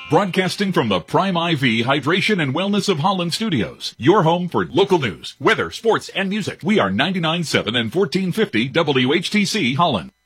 Broadcasting from the Prime IV Hydration and Wellness of Holland Studios. Your home for local news, weather, sports, and music. We are 99.7 and 1450 WHTC Holland.